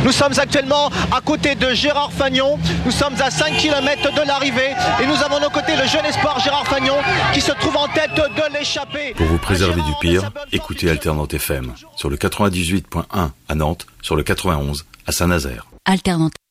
Nous sommes actuellement à côté de Gérard Fagnon. Nous sommes à 5 km de l'arrivée et nous avons de nos côtés le jeune espoir Gérard Fagnon qui se trouve en tête de l'échappée. Pour vous préserver du pire, écoutez Alternante FM sur le 98.1 à Nantes, sur le 91 à Saint-Nazaire. Alternante.